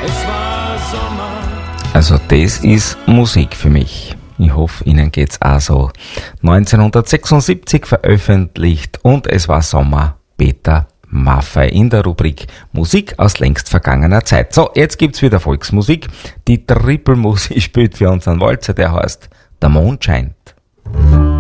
Es war Sommer. Also das ist Musik für mich. Ich hoffe, Ihnen geht's auch so. 1976 veröffentlicht und es war Sommer, Peter Maffay in der Rubrik Musik aus längst vergangener Zeit. So, jetzt gibt's wieder Volksmusik. Die Trippelmusik spielt für uns einen Walzer, der heißt Der Mond scheint.